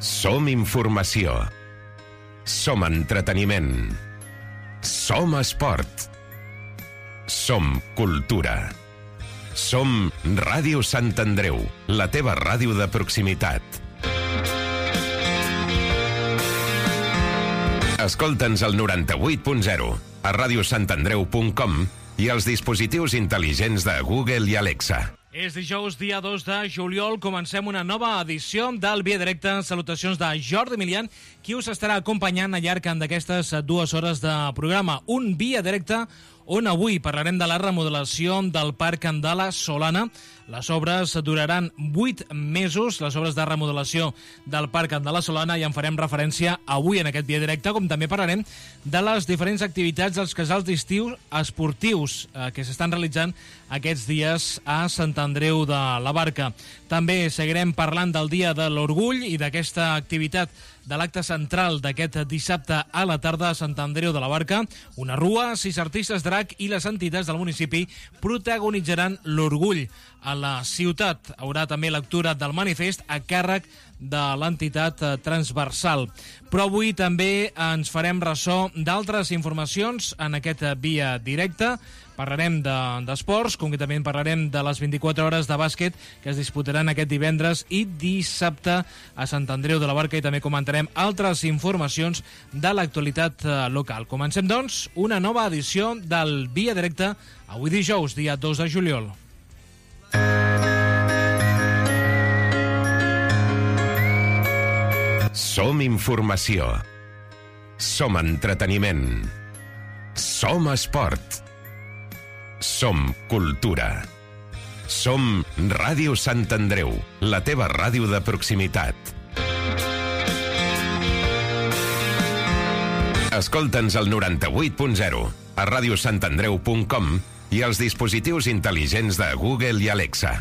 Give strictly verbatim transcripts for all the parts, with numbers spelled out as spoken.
Som informació. Som entreteniment. Som esport. Som cultura. Som Ràdio Sant Andreu, la teva ràdio de proximitat. Escolta'ns al noranta-vuit punt zero, a radiosantandreu punt com i als dispositius intel·ligents de Google i Alexa. És dijous, dia dos de juliol. Comencem una nova edició del Via Directe. Salutacions de Jordi Milian, qui us estarà acompanyant al llarg d'aquestes dues hores de programa. Un Via Directe on avui parlarem de la remodelació del Parc de la Solana. Les obres duraran vuit mesos, les obres de remodelació del Parc de la Solana, i en farem referència avui en aquest Via Directe, com també parlarem de les diferents activitats dels casals d'estiu esportius eh, que s'estan realitzant aquests dies a Sant Andreu de la Barca. També seguirem parlant del Dia de l'Orgull i d'aquesta activitat de l'acte central d'aquest dissabte a la tarda a Sant Andreu de la Barca. Una rua, sis artistes drac i les entitats del municipi protagonitzaran l'orgull a la ciutat. Haurà també lectura del manifest a càrrec de l'entitat transversal. Però avui també ens farem ressò d'altres informacions en aquest Via Directe. Parlarem d'esports, de, concretament parlarem de les vint-i-quatre hores de bàsquet que es disputaran aquest divendres i dissabte a Sant Andreu de la Barca, i també comentarem altres informacions de l'actualitat local. Comencem, doncs, una nova edició del Via Directe, avui dijous, dia dos de juliol. Som informació. Som entreteniment. Som esport. Som cultura. Som Ràdio Sant Andreu, la teva ràdio de proximitat. Escolta'ns al noranta-vuit punt zero, a radiosantandreu punt com i als dispositius intel·ligents de Google i Alexa.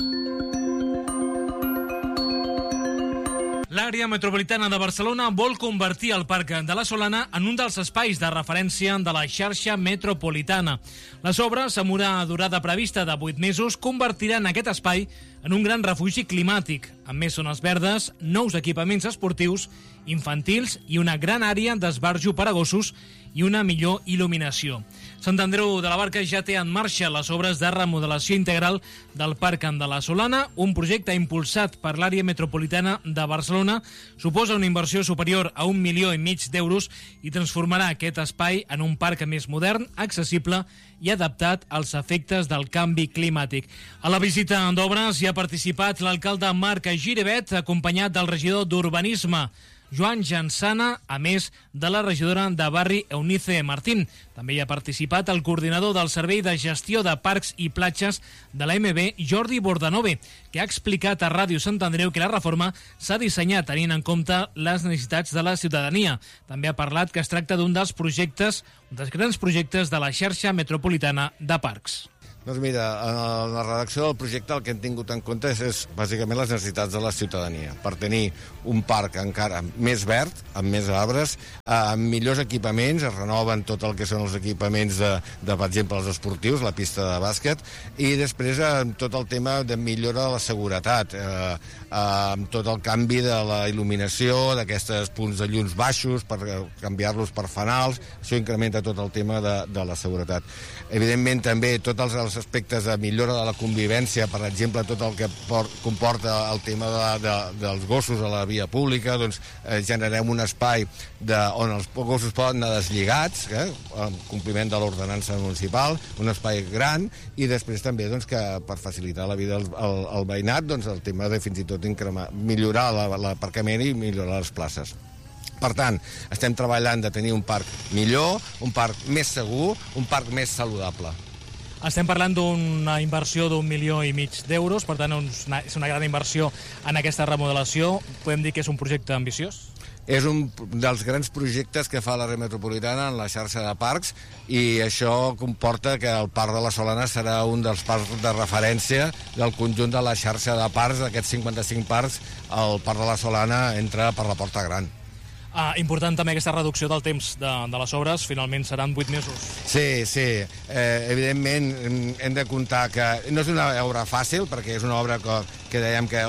L'àrea metropolitana de Barcelona vol convertir el Parc de la Solana en un dels espais de referència de la xarxa metropolitana. Les obres, amb una durada prevista de vuit mesos, convertiran aquest espai en un gran refugi climàtic, amb més zones verdes, nous equipaments esportius, infantils i una gran àrea d'esbarjo per a gossos i una millor il·luminació. Sant Andreu de la Barca ja té en marxa les obres de remodelació integral del Parc de la Solana, un projecte impulsat per l'àrea metropolitana de Barcelona. Suposa una inversió superior a un milió i mig d'euros i transformarà aquest espai en un parc més modern, accessible i adaptat als efectes del canvi climàtic. A la visita d'obres hi ha participat l'alcalde Marc Giribet, acompanyat del regidor d'Urbanisme, Joan Jansana, a més de la regidora de Barri, Eunice Martín. També hi ha participat el coordinador del Servei de Gestió de Parcs i Platges de la M B, Jordi Bordanove, que ha explicat a Ràdio Sant Andreu que la reforma s'ha dissenyat tenint en compte les necessitats de la ciutadania. També ha parlat que es tracta d'un dels projectes, un dels grans projectes de la xarxa metropolitana de parcs. Doncs mira, en la redacció del projecte el que hem tingut en compte és, és bàsicament les necessitats de la ciutadania, per tenir un parc encara més verd, amb més arbres, amb millors equipaments, es renoven tot el que són els equipaments de, de per exemple, els esportius, la pista de bàsquet, i després amb tot el tema de millora de la seguretat, eh, amb tot el canvi de la il·luminació, d'aquests punts de llums baixos, per canviar-los per fanals, això incrementa tot el tema de, de la seguretat. Evidentment, també tots els els aspectes de millora de la convivència, per exemple, tot el que por, comporta el tema de, de, dels gossos a la via pública, doncs eh, generem un espai de, on els gossos poden anar deslligats, eh, en compliment de l'ordenança municipal, un espai gran, i després també doncs, que per facilitar la vida al, al, al veïnat, doncs, el tema de fins i tot millorar l'aparcament i millorar les places. Per tant, estem treballant de tenir un parc millor, un parc més segur, un parc més saludable. Estem parlant d'una inversió d'un milió i mig d'euros, per tant és una gran inversió en aquesta remodelació. Podem dir que és un projecte ambiciós? És un dels grans projectes que fa l'àrea metropolitana en la xarxa de parcs, i això comporta que el Parc de la Solana serà un dels parcs de referència del conjunt de la xarxa de parcs. D'aquests cinquanta-cinc parcs, el Parc de la Solana entra per la porta gran. Ah, important també aquesta reducció del temps de, de les obres, finalment seran vuit mesos. Sí, sí, eh, evidentment hem de comptar que no és una obra fàcil, perquè és una obra que, que dèiem que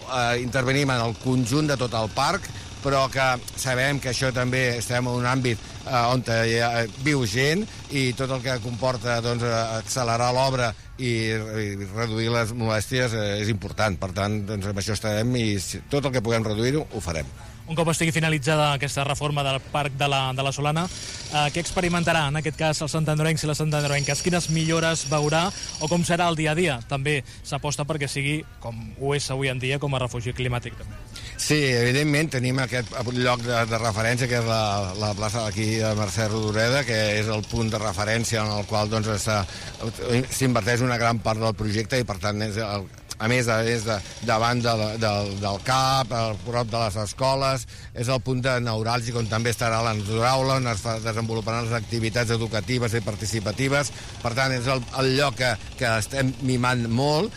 eh, intervenim en el conjunt de tot el parc, però que sabem que això també estem en un àmbit eh, on hi ha, viu gent i tot el que comporta doncs, accelerar l'obra i, i reduir les molèsties eh, és important. Per tant, doncs, amb això estarem i tot el que puguem reduir-ho, ho farem. Un cop estigui finalitzada aquesta reforma del Parc de la, de la Solana, eh, què experimentarà, en aquest cas, els santandroencs i les santandroenques? Quines millores veurà o com serà el dia a dia? També s'aposta perquè sigui, com ho és avui en dia, com a refugi climàtic. També. Sí, evidentment tenim aquest lloc de, de referència, que és la, la plaça d'aquí de Mercè Rodoreda, que és el punt de referència en el qual doncs, s'inverteix una gran part del projecte i, per tant, és el, a més, és de, davant de, de, del C A P, al prop de les escoles, és el punt de neuràlgic on també estarà l'endoraula, on es desenvoluparan les activitats educatives i participatives. Per tant, és el, el lloc que, que estem mimant molt,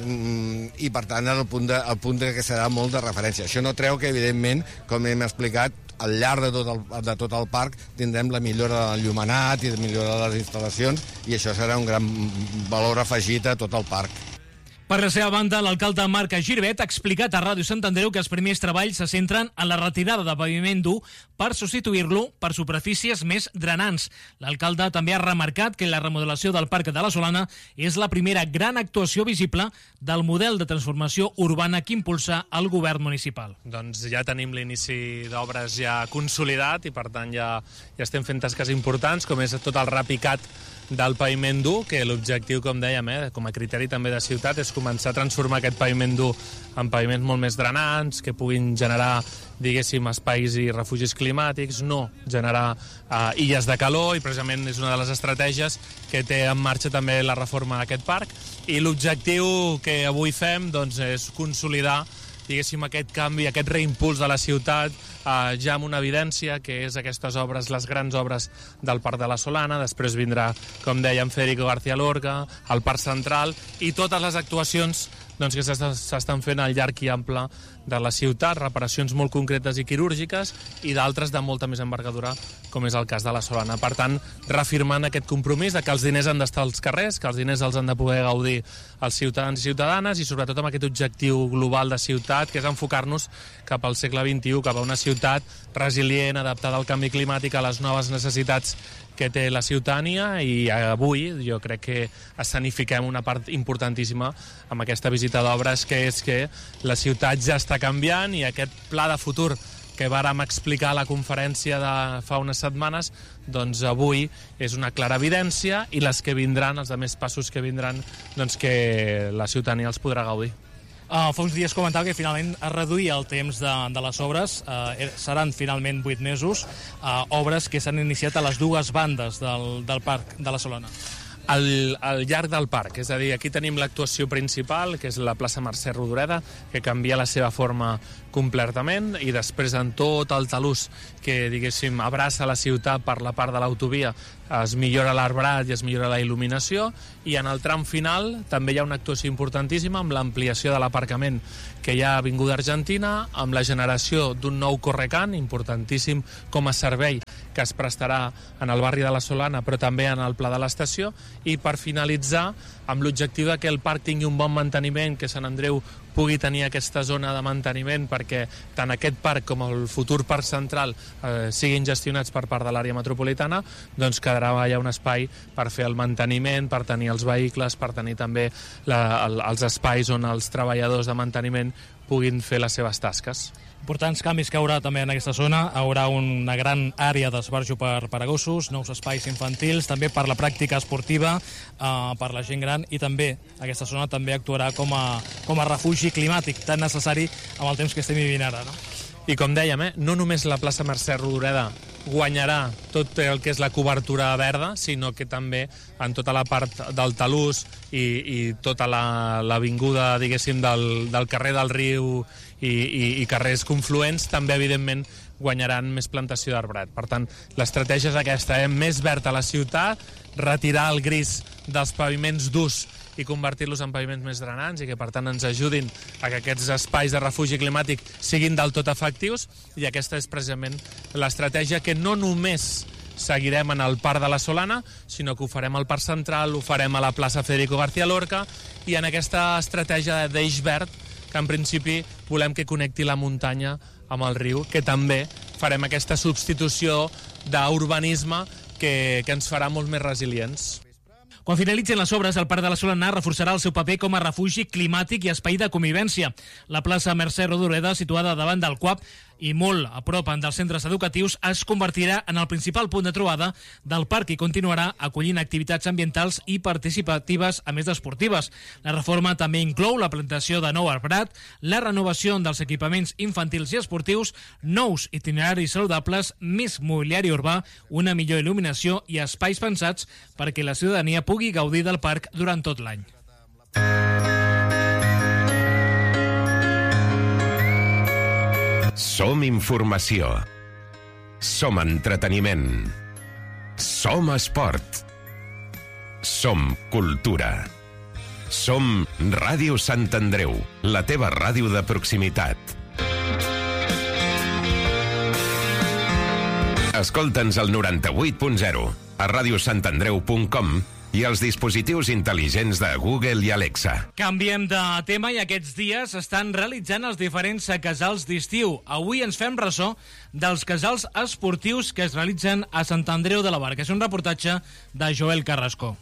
i per tant el punt, de, el punt de que serà molt de referència. Això no treu que, evidentment, com hem explicat, al llarg de tot el, de tot el parc tindrem la millora de l'enllumenat i la millora de les instal·lacions, i això serà un gran valor afegit a tot el parc. Per la seva banda, l'alcalde Marc Girbet ha explicat a Ràdio Sant Andreu que els primers treballs se centren en la retirada de paviment dur per substituir-lo per superfícies més drenants. L'alcalde també ha remarcat que la remodelació del Parc de la Solana és la primera gran actuació visible del model de transformació urbana que impulsa el govern municipal. Doncs ja tenim l'inici d'obres ja consolidat i, per tant, ja, ja estem fent tasques importants, com és tot el repicat del paviment dur, que l'objectiu, com dèiem, eh, com a criteri també de ciutat, és començar a transformar aquest paviment dur en paviments molt més drenants, que puguin generar, diguéssim, espais i refugis climàtics, no generar eh, illes de calor, i precisament és una de les estratègies que té en marxa també la reforma d'aquest parc. I l'objectiu que avui fem doncs, és consolidar, diguéssim, aquest canvi, aquest reimpuls de la ciutat, eh, ja amb una evidència, que és aquestes obres, les grans obres del Parc de la Solana. Després vindrà, com dèiem, Federico García Lorca, el Parc Central, i totes les actuacions doncs, que s'estan fent al llarg i ample de la ciutat, reparacions molt concretes i quirúrgiques, i d'altres de molta més envergadura, com és el cas de la Solana. Per tant, reafirmant aquest compromís de que els diners han d'estar als carrers, que els diners els han de poder gaudir els ciutadans i ciutadanes, i sobretot amb aquest objectiu global de ciutat, que és enfocar-nos cap al segle vint-i-u, cap a una ciutat resilient, adaptada al canvi climàtic, a les noves necessitats que té la ciutadania. I avui jo crec que escenifiquem una part importantíssima amb aquesta visita d'obres, que és que la ciutat ja està canviant, i aquest pla de futur que vàrem explicar a la conferència de fa unes setmanes, doncs avui és una clara evidència, i les que vindran, els altres passos que vindran, doncs que la ciutadania els podrà gaudir. Uh, fa uns dies comentava que finalment es reduïa el temps de, de les obres, uh, seran finalment vuit mesos, uh, obres que s'han iniciat a les dues bandes del, del Parc de la Solana. Al, al llarg del parc, és a dir, aquí tenim l'actuació principal, que és la plaça Mercè Rodoreda, que canvia la seva forma completament, i després en tot el talús que, diguéssim, abraça la ciutat per la part de l'autovia, es millora l'arbrat i es millora la il·luminació, i en el tram final també hi ha una actuació importantíssima amb l'ampliació de l'aparcament que hi ha a Avinguda Argentina, amb la generació d'un nou correcant, importantíssim com a servei, que es prestarà en el barri de la Solana, però també en el Pla de l'Estació, i per finalitzar, amb l'objectiu de que el parc tingui un bon manteniment, que Sant Andreu pugui tenir aquesta zona de manteniment perquè tant aquest parc com el futur parc central eh, siguin gestionats per part de l'àrea metropolitana, doncs quedarà allà un espai per fer el manteniment, per tenir els vehicles, per tenir també la, el, els espais on els treballadors de manteniment puguin fer les seves tasques. Importants canvis que hi haurà també en aquesta zona. Hi haurà una gran àrea d'esbarjo per, per a gossos, nous espais infantils, també per la pràctica esportiva, eh, per la gent gran, i també aquesta zona també actuarà com a, com a refugi climàtic, tan necessari amb el temps que estem vivint ara, no? I com dèiem, eh, no només la plaça Mercè Rodoreda guanyarà tot el que és la cobertura verda, sinó que també en tota la part del talús i, i tota l'avinguda, la, diguéssim, del, del carrer del Riu i, i, i carrers confluents, també, evidentment, guanyaran més plantació d'arbrat. Per tant, l'estratègia és aquesta, eh? Més verd a la ciutat, retirar el gris dels paviments durs i convertir-los en paviments més drenants, i que per tant ens ajudin a que aquests espais de refugi climàtic siguin del tot efectius. I aquesta és precisament l'estratègia que no només seguirem en el Parc de la Solana, sinó que ho farem al Parc Central, ho farem a la plaça Federico García Lorca, i en aquesta estratègia d'eix verd que en principi volem que connecti la muntanya amb el riu, que també farem aquesta substitució d'urbanisme que, que ens farà molt més resilients. Quan finalitzin les obres, el Parc de la Solana reforçarà el seu paper com a refugi climàtic i espai de convivència. La plaça Mercè Rodoreda, situada davant del C U A P i molt a prop dels centres educatius, es convertirà en el principal punt de trobada del parc i continuarà acollint activitats ambientals i participatives, a més d'esportives. La reforma també inclou la plantació de nou arbrat, la renovació dels equipaments infantils i esportius, nous itineraris saludables, més mobiliari urbà, una millor il·luminació i espais pensats perquè la ciutadania pugui gaudir del parc durant tot l'any. Som informació. Som entreteniment. Som esport. Som cultura. Som Ràdio Sant Andreu, la teva ràdio de proximitat. Escolta'ns al noranta-vuit punt zero, a ràdio sant andreu punt com i els dispositius intel·ligents de Google i Alexa. Canviem de tema i aquests dies estan realitzant els diferents casals d'estiu. Avui ens fem ressò dels casals esportius que es realitzen a Sant Andreu de la Barca. És un reportatge de Joel Carrasco.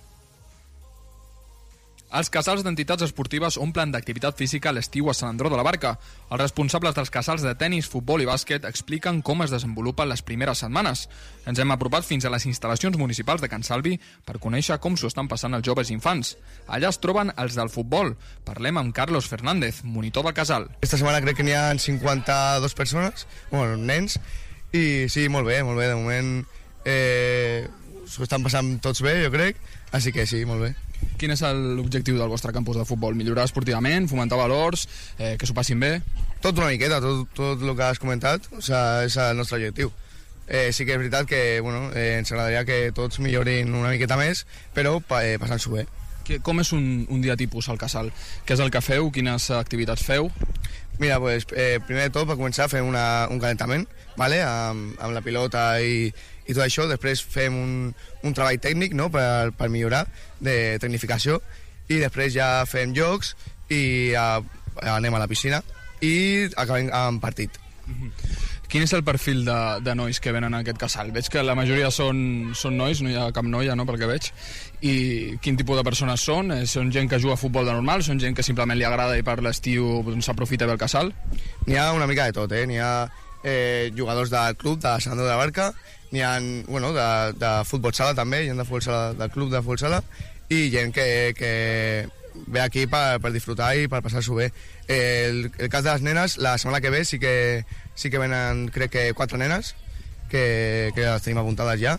Els casals d'entitats esportives omplen d'activitat física a l'estiu a Sant Andreu de la Barca. Els responsables dels casals de tenis, futbol i bàsquet expliquen com es desenvolupen les primeres setmanes. Ens hem apropat fins a les instal·lacions municipals de Can Salvi per conèixer com s'ho estan passant els joves i infants. Allà es troben els del futbol. Parlem amb Carlos Fernández, monitor del casal. Esta setmana crec que n'hi ha cinquanta-dues persones, bueno, nens, i sí, molt bé, molt bé. De moment eh, s'ho estan passant tots bé, jo crec, així que sí, molt bé. Quin és l'objectiu del vostre campus de futbol? Millorar esportivament, fomentar valors, eh, que s'ho passin bé? Tot una miqueta, tot, tot el que has comentat, o sigui, és el nostre objectiu. Eh, sí que és veritat que bueno, eh, ens agradaria que tots millorin una miqueta més, però eh, passant-s'ho bé. Que, com és un, un dia tipus al casal? Què és el que feu? Quines activitats feu? Mira, pues, eh, primer de tot, per començar, fem una, un calentament, vale? amb, amb la pilota i, i tot això. Després fem un, un treball tècnic, no? per, per millorar, de tecnificació, i després ja fem jocs i uh, anem a la piscina i acabem amb partit. Mm-hmm. Quin és el perfil de, de nois que venen a aquest casal? Veig que la majoria són, són nois, no hi ha cap noia, no?, pel que veig. I quin tipus de persones són? Són gent que juga a futbol de normal? Són gent que simplement li agrada i per l'estiu s'aprofita bé el casal? N'hi ha una mica de tot, eh? N'hi ha eh, jugadors del club de Sant Andreu de la Barca, n'hi ha bueno, de, de futbol sala també, gent de futbol sala, del club de futbol sala, i gent que, que ve aquí per, per disfrutar i per passar-s'ho bé. El, el cas de les nenes, la setmana que ve sí que, sí que venen, crec que quatre nenes, que, que les tenim apuntades ja,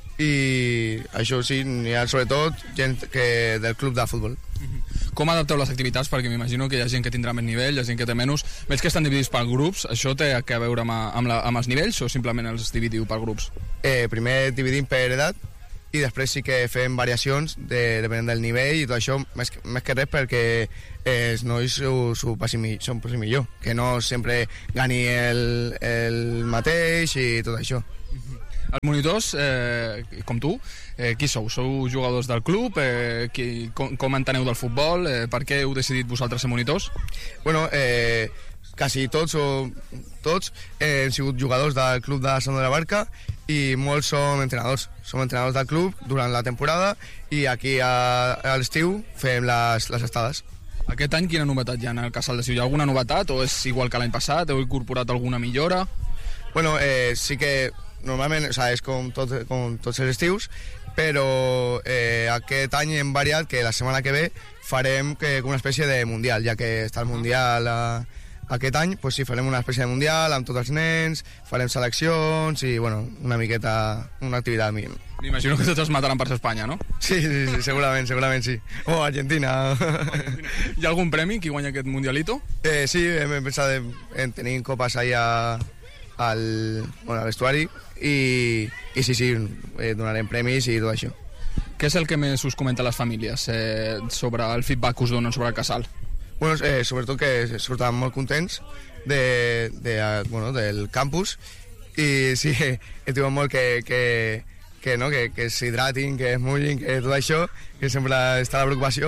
i això sí, n'hi ha sobretot gent que, del club de futbol. Com adapteu les activitats? Perquè m'imagino que hi ha gent que tindrà més nivell, hi ha gent que té menys. Veig que estan dividits per grups. Això té a veure amb, amb, la, amb els nivells o simplement els dividiu per grups? Eh, primer dividim per edat i després sí que fem variacions de, depenent del nivell i tot això, més, més que res perquè eh, els nois s'ho passin, passin millor, que no sempre gani el, el mateix i tot això. Els monitors, eh, com tu, eh, qui sou? Sou jugadors del club? Eh, qui, com, com enteneu del futbol? Eh, per què heu decidit vosaltres ser monitors? Bueno, eh, quasi tots o tots eh, hem sigut jugadors del club de Sant Andreu de la Barca i molts som entrenadors. Som entrenadors del club durant la temporada i aquí a, a l'estiu fem les, les estades. Aquest any quina novetat hi ha en el casal d'estiu? Hi ha alguna novetat o és igual que l'any passat? Heu incorporat alguna millora? Bueno, eh, sí que normalment, o sigui, és com, tot, com tots els estius, però eh, aquest any hem variat que la setmana que ve farem que, una espècie de mundial, ja que està el mundial a, aquest any, pues sí, farem una espècie de mundial amb tots els nens, farem seleccions i, bueno, una miqueta, una activitat mínim. M'imagino que tots es mataran per ser Espanya, no? Sí, sí, sí, segurament, segurament sí. O oh, Argentina. Hi ha algun premi qui guanya aquest mundialito? Eh, sí, hem pensat en, en tenir copes allà al, bueno, a l'estuari i, i sí, sí, eh, donarem premis i tot això. Què és el que més us comenta les famílies eh, sobre el feedback que us donen sobre el casal? Bueno, eh, sobretot que surten molt contents de, de, bueno, del campus i sí, et diuen molt que, que, que, no, que, que s'hidratin, que es mullin, que tot això, que sempre està la preocupació,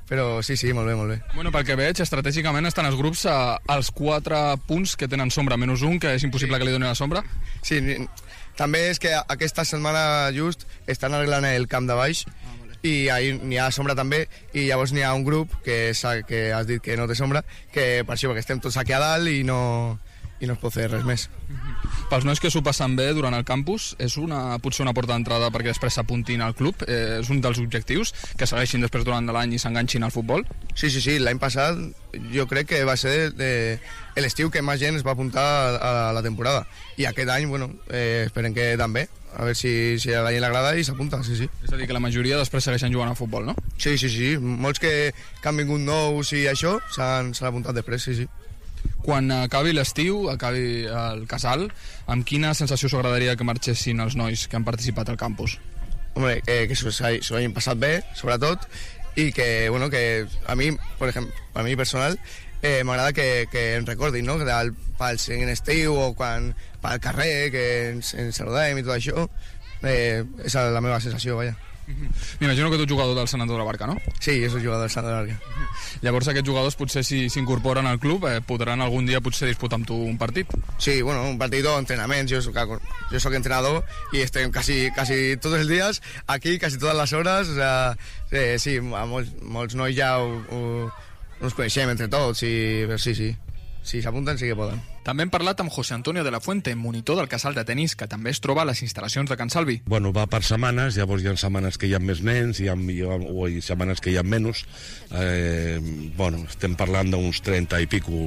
però sí, sí, molt bé, molt bé. Bueno, pel que veig, estratègicament estan els grups a, als quatre punts que tenen sombra, menys un, que és impossible que li doni la sombra. Sí, també és que aquesta setmana just estan arreglant el camp de baix i ahí n'hi ha sombra també, i llavors n'hi ha un grup que, que has dit que no té sombra, que per això, perquè estem tots aquí a dalt i no, i no es pot fer res més. Pels nois que s'ho passen bé durant el campus, és una, potser una porta d'entrada perquè després s'apuntin al club? Eh, és un dels objectius, que segueixin després durant l'any i s'enganxin al futbol? Sí, sí, sí, l'any passat jo crec que va ser de, de l'estiu que més gent es va apuntar a, a la temporada, i aquest any, bueno, eh, esperem que també, a veure si, si a la gent l'agrada i s'apunta, sí, sí. És a dir, que la majoria després segueixen jugant al futbol, no? Sí, sí, sí, molts que, que han vingut nous i això s'han apuntat després, sí, sí. Quan acabi l'estiu, acabi el casal, amb quina sensació us agradaria que marxessin els nois que han participat al campus? Hombre, eh, que s'ho hagin passat bé, sobretot, i que, bueno, que a mi, per exemple, a mi personal, eh, m'agrada que, que em recordin, no?, que del, pel següent estiu o quan pel carrer, que ens, ens saludem i tot això, eh, és la meva sensació, vaja. M'imagino que tu ets jugador del Sant Andreu de la Barca, no? Sí, jo soc jugador del Sant Andreu de la Barca. Llavors aquests jugadors potser si s'incorporen al club eh, podran algun dia potser disputar amb tu un partit? Sí, bueno, un partit o entrenaments, jo soc, jo soc entrenador i estem quasi, quasi tots els dies aquí, quasi totes les hores, o sea, eh, sí, a molts, molts nois ja ho, ho, ens coneixem entre tots i sí, sí, si s'apunten sí que poden. També hem parlat amb José Antonio de la Fuente, monitor del casal de tenis, que també es troba a les instal·lacions de Can Salvi. Bueno, va per setmanes, llavors hi ha setmanes que hi ha més nens, hi ha, hi ha, o hi ha setmanes que hi ha menys. Eh, bueno, estem parlant d'uns trenta i pico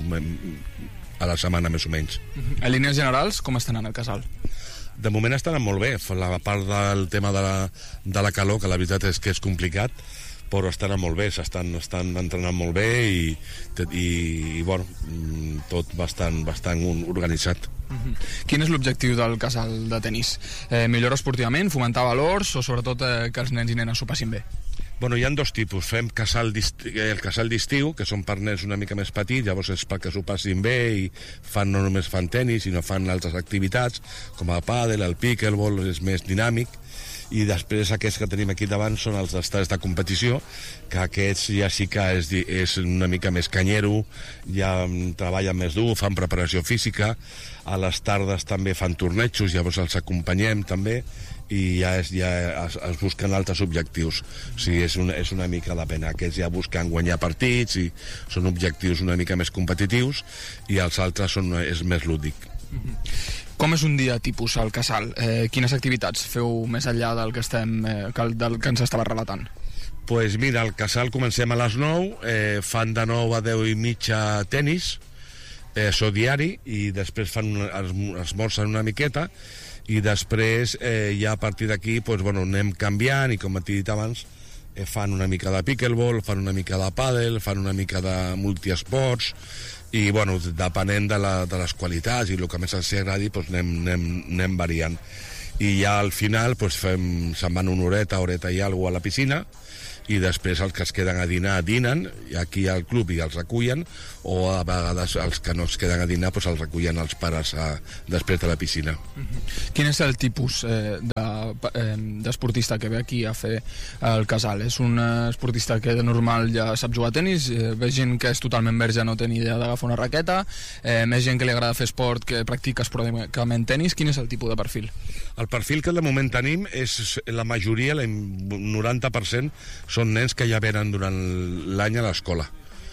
a la setmana, més o menys. En línies generals, com estan en el casal? De moment estan molt bé, la part del tema de la, de la calor, que la veritat és que és complicat, però estan molt bé, estan, estan entrenant molt bé i, i, i bueno, tot bastant, bastant organitzat. Uh-huh. Quin és l'objectiu del casal de tenis? Eh, millora esportivament, fomentar valors o sobretot eh, que els nens i nenes s'ho passin bé? Bueno, hi ha dos tipus. Fem casal el casal d'estiu, que són per nens una mica més petits, llavors és perquè s'ho passin bé i fan, no només fan tenis, sinó fan altres activitats, com el pàdel, el pickleball, és més dinàmic. I després aquests que tenim aquí davant són els estades de competició, que aquests ja sí que és, és una mica més canyero, ja treballen més dur, fan preparació física, a les tardes també fan tornejos, llavors els acompanyem també, i ja, és, ja es, es busquen altres objectius. O sigui, és una, és una mica la pena. Aquests ja busquen guanyar partits i són objectius una mica més competitius, i els altres són, és més lúdic. Mm-hmm. Com és un dia tipus al casal? Eh, quines activitats feu més enllà del que, estem, eh, del que ens estava relatant? Pues mira, al casal comencem a les nou, eh, fan de nou a deu i mitja tenis, eh, això diari, i després fan esmorzen una miqueta, i després eh, ja a partir d'aquí pues, bueno, anem canviant, i com t'he dit abans, eh, fan una mica de pickleball, fan una mica de pàdel, fan una mica de multiesports, i bueno, depenent de, la, de les qualitats i el que més els agradi, doncs anem, anem, anem variant. I ja al final doncs fem, se'n van una horeta, horeta i alguna a la piscina, i després els que es queden a dinar dinen, i aquí al club i els recullen, o a vegades els que no es queden a dinar doncs els recullen els pares a, després de la piscina. Mm-hmm. Quin és el tipus eh, de, eh, d'esportista que ve aquí a fer el casal? És un esportista que de normal ja sap jugar a tenis, eh, ve gent que és totalment verge, no té ni idea d'agafar una raqueta, eh, més gent que li agrada fer esport, que practica esporàdicament tenis. Quin és el tipus de perfil? El perfil que de moment tenim és la majoria, el noranta per cent, són nens que ja venen durant l'any a l'escola.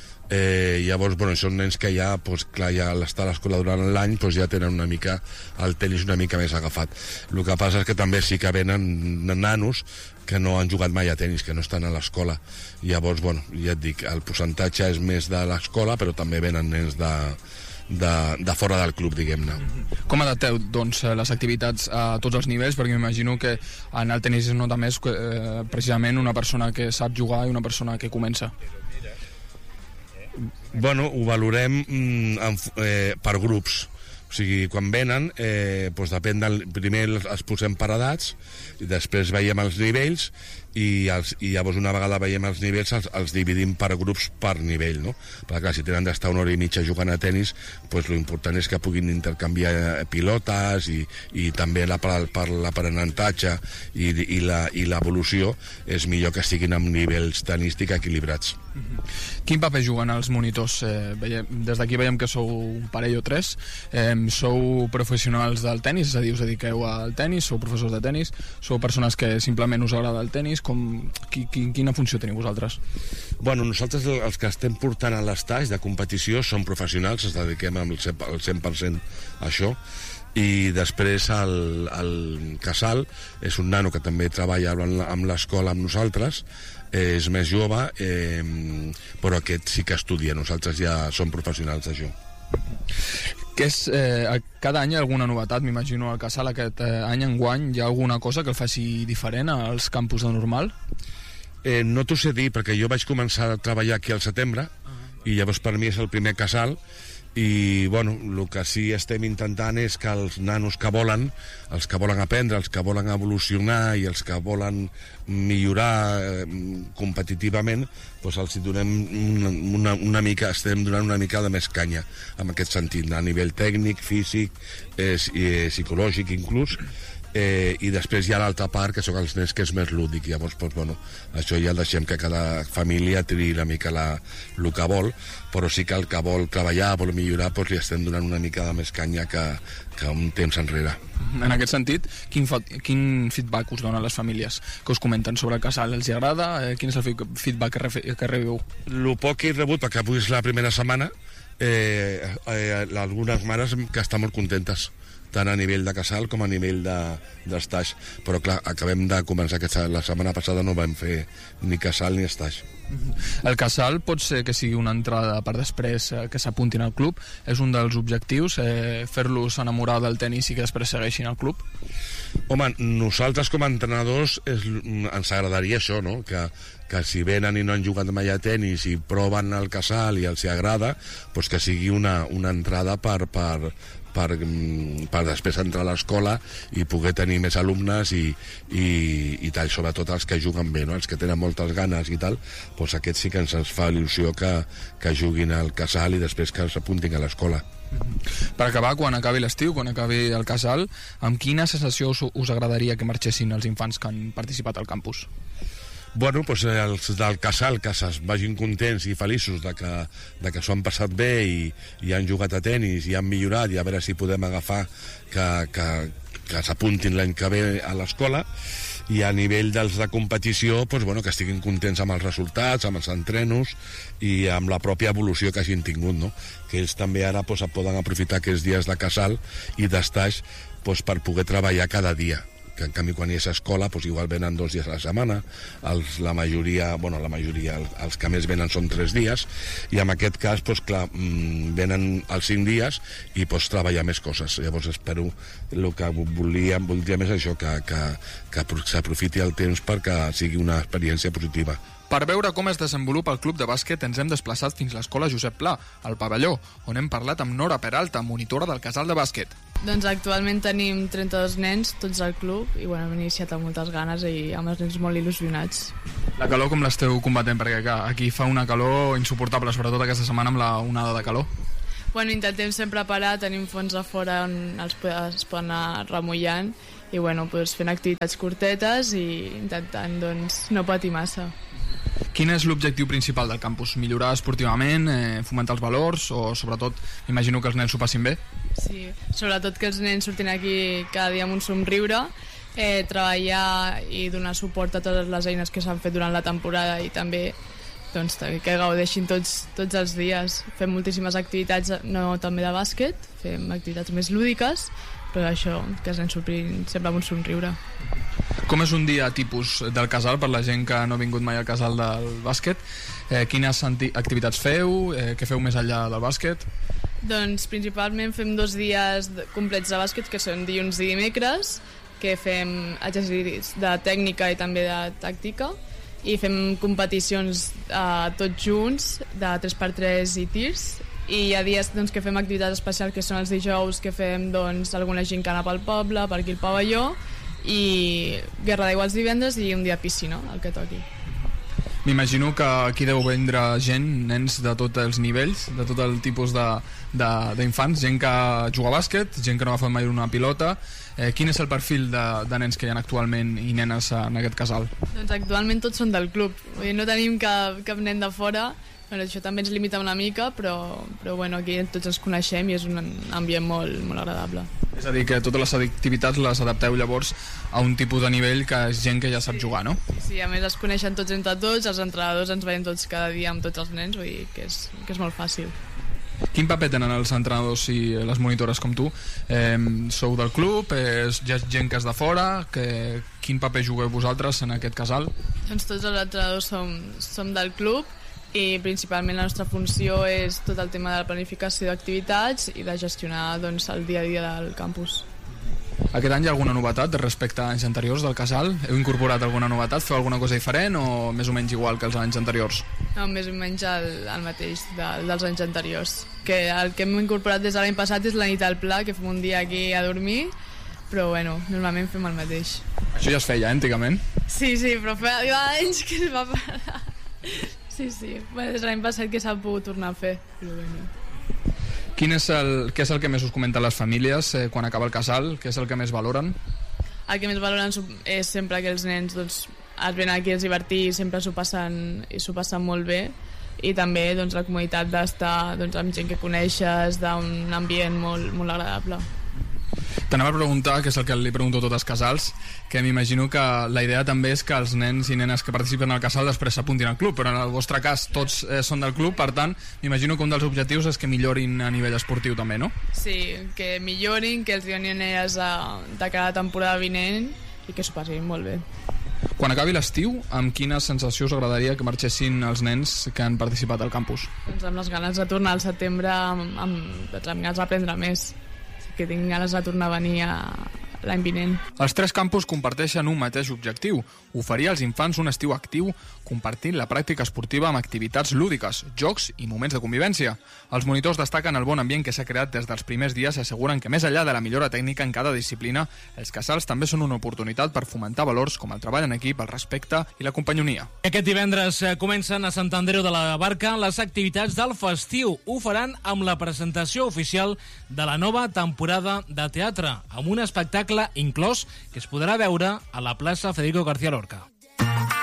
Eh, llavors, bueno, són nens que ja, pues, clar, ja al estar a l'escola durant l'any pues, ja tenen una mica el tenis una mica més agafat. El que passa és que també sí que venen nanos que no han jugat mai a tenis, que no estan a l'escola. Llavors, bueno, ja et dic, el percentatge és més de l'escola, però també venen nens de, de, de fora del club, diguem-ne. Com adapteu, doncs, les activitats a tots els nivells? Perquè m'imagino que en el tenis es nota més que, eh, precisament una persona que sap jugar i una persona que comença. Bueno, ho valorem mm, en, eh, per grups. O sigui, quan venen, eh, doncs depèn del... Primer els posem per edats, i després veiem els nivells, i, els, i llavors una vegada veiem els nivells els, els dividim per grups per nivell, no? Perquè clar, si tenen d'estar una hora i mitja jugant a tenis, doncs l'important és que puguin intercanviar pilotes i, i també la, per, per l'aprenentatge i, i, la, i l'evolució és millor que estiguin amb nivells tenístic equilibrats. Mm-hmm. Quin paper juguen els monitors? Eh, veiem, des d'aquí veiem que sou un parell o tres. Eh, sou professionals del tenis, és a dir, us dediqueu al tenis, sou professors de tenis, sou persones que simplement us agrada el tenis. Com, qui, qui, quina funció teniu vosaltres? Bueno, nosaltres els que estem portant a l'estage de competició som professionals, ens dediquem al cent per cent a això, i després el, el Casal és un nano que també treballa amb l'escola amb nosaltres, eh, és més jove, eh, però aquest sí que estudia, nosaltres ja som professionals d'això. Que és, eh, cada any hi ha alguna novetat, m'imagino, al Casal aquest eh, any enguany hi ha alguna cosa que el faci diferent als campus de normal? Eh, no t'ho sé dir, perquè jo vaig començar a treballar aquí al setembre, uh-huh. i llavors per mi és el primer Casal, i bueno, el que sí estem intentant és que els nanos que volen, els que volen aprendre, els que volen evolucionar i els que volen millorar eh, competitivament, doncs els hi donem una, una, una mica, estem donant una mica de més canya en aquest sentit, a nivell tècnic, físic, eh, psicològic inclús. Eh, i després hi ha l'altra part que són els nens, que és més lúdic. Llavors, doncs, bueno, això ja deixem que cada família triï una mica la, el que vol, però sí que el que vol treballar, vol millorar, doncs li estem donant una mica de més canya que, que un temps enrere. En aquest sentit, quin, quin feedback us donen les famílies que us comenten sobre el Casal? Els hi agrada? Eh, quin és el feedback que, re, que rebeu? El poc que he rebut, perquè avui és la primera setmana, eh, eh, algunes mares que estan molt contentes, tant a nivell de Casal com a nivell d'estaix. Però clar, acabem de començar aquesta, la setmana passada no vam fer ni Casal ni estaix. El Casal pot ser que sigui una entrada per després eh, que s'apuntin al club? És un dels objectius, eh, fer-los enamorar del tenis i que després segueixin al club? Home, nosaltres com a entrenadors és, ens agradaria això, no? Que, que si venen i no han jugat mai a tenis i proven el Casal i els hi agrada, doncs que sigui una, una entrada per, per, per, per després entrar a l'escola i poder tenir més alumnes i, i, i tal, sobretot els que juguen bé, no? Els que tenen moltes ganes i tal, doncs aquests sí que ens fa il·lusió que, que juguin al Casal i després que s'apuntin a l'escola. Per acabar, quan acabi l'estiu, quan acabi el Casal, amb quina sensació us, us agradaria que marxessin els infants que han participat al campus? Bueno, doncs els del Casal que es vagin contents i feliços de que, de que s'ho han passat bé i, i han jugat a tenis i han millorat, i a veure si podem agafar que, que, que s'apuntin l'any que ve a l'escola. I a nivell dels de competició, doncs, bueno, que estiguin contents amb els resultats, amb els entrenos i amb la pròpia evolució que hagin tingut, no? Que ells també ara doncs, poden aprofitar aquests dies de Casal i d'estaix doncs, per poder treballar cada dia. Que en canvi quan hi és a escola doncs igual venen dos dies a la setmana, els, la majoria, bueno, la majoria, els, els que més venen són tres dies, i en aquest cas doncs clar, venen els cinc dies i pots treballar més coses. Llavors espero, el que volíem, voldríem és això, que, que, que s'aprofiti el temps perquè sigui una experiència positiva. Per veure com es desenvolupa el club de bàsquet ens hem desplaçat fins a l'escola Josep Pla, al pavelló, on hem parlat amb Nora Peralta, monitora del Casal de bàsquet. Doncs actualment tenim trenta-dos nens, tots al club, i bueno, hem iniciat amb moltes ganes i amb els nens molt il·lusionats. La calor com l'esteu combatent? Perquè clar, aquí fa una calor insuportable, sobretot aquesta setmana amb la onada de calor. Bueno, intentem sempre parar, tenim fons a fora on els es poden anar remullant i bueno, doncs fent activitats curtetes i intentant doncs, no patir massa. Quin és l'objectiu principal del campus? Millorar esportivament, eh, fomentar els valors o sobretot, imagino que els nens s'ho passin bé? Sí, sobretot que els nens surtin aquí cada dia amb un somriure, eh, treballar i donar suport a totes les eines que s'han fet durant la temporada i també doncs, que gaudeixin tots, tots els dies. Fem moltíssimes activitats, no també de bàsquet, fem activitats més lúdiques, però això, que els nens surtin sempre amb un somriure. Com és un dia tipus del Casal per la gent que no ha vingut mai al Casal del bàsquet? Eh, quines activitats feu? Eh, què feu més enllà del bàsquet? Doncs principalment fem dos dies complets de bàsquet, que són dilluns i dimecres, que fem exercicis de tècnica i també de tàctica, i fem competicions eh, tots junts de tres per tres i tirs, i hi ha dies doncs, que fem activitats especials, que són els dijous, que fem doncs, alguna gincana pel poble, per aquí al pavelló, i guerra d'aigua els divendres i un dia piscina, el que toqui. M'imagino que aquí deu vindre gent, nens de tots els nivells, de tot el tipus d'infants, gent que juga a bàsquet, gent que no ha fet mai una pilota. Eh, quin és el perfil de, de nens que hi ha actualment i nenes en aquest casal? Doncs actualment tots són del club, vull dir, no tenim cap, cap nen de fora. Bueno, això també ens limita una mica, però, però bueno, aquí tots ens coneixem i és un ambient molt, molt agradable. És a dir, que totes les activitats les adapteu llavors a un tipus de nivell que és gent que ja sap sí. jugar, no? Sí, sí, a més es coneixen tots entre tots, els entrenadors ens veiem tots cada dia amb tots els nens, vull dir que és, que és molt fàcil. Quin paper tenen els entrenadors i les monitores com tu? Eh, sou del club? Eh, hi ha gent que és de fora? Que, quin paper jugueu vosaltres en aquest casal? Doncs tots els entrenadors som, som del club, i principalment la nostra funció és tot el tema de la planificació d'activitats i de gestionar doncs, el dia a dia del campus. Aquest any hi ha alguna novetat respecte a anys anteriors del casal? Heu incorporat alguna novetat? Feu alguna cosa diferent o més o menys igual que els anys anteriors? No, més o menys el, el mateix de, dels anys anteriors. Que el que hem incorporat des de l'any passat és la nit al pla, que fem un dia aquí a dormir, però bueno, normalment fem el mateix. Això ja es feia, eh, antigament? Sí, sí, però fa anys que es va parar. Sí, sí, bueno, des de l'any passat que s'ha pogut tornar a fer, però bueno. Quin és el, què és el que més us comenten les famílies eh, quan acaba el casal? Què és el que més valoren? El que més valoren és sempre que els nens doncs, es venen aquí a divertir i sempre s'ho passen, i s'ho passen molt bé, i també doncs, la comoditat d'estar doncs, amb gent que coneixes, d'un ambient molt, molt agradable. T'anava a preguntar, que és el que li pregunto a tots els casals, que m'imagino que la idea també és que els nens i nenes que participen al casal després s'apuntin al club, però en el vostre cas tots eh, són del club, per tant, m'imagino que un dels objectius és que millorin a nivell esportiu també, no? Sí, que millorin, que els donin idees de, de cada temporada vinent i que s'ho passin molt bé. Quan acabi l'estiu, amb quina sensació us agradaria que marxessin els nens que han participat al campus? Doncs amb les ganes de tornar al setembre, amb, amb, amb ganes d'aprendre més, que tinc ganes de tornar a venir a l'any vinent. Els tres campus comparteixen un mateix objectiu, oferir als infants un estiu actiu compartint la pràctica esportiva amb activitats lúdiques, jocs i moments de convivència. Els monitors destaquen el bon ambient que s'ha creat des dels primers dies i asseguren que més enllà de la millora tècnica en cada disciplina, els casals també són una oportunitat per fomentar valors com el treball en equip, el respecte i la companyonia. Aquest divendres comencen a Sant Andreu de la Barca les activitats del festiu. Ho faran amb la presentació oficial de la nova temporada de teatre, amb un espectacle inclòs que es podrà veure a la plaça Federico García Lorca.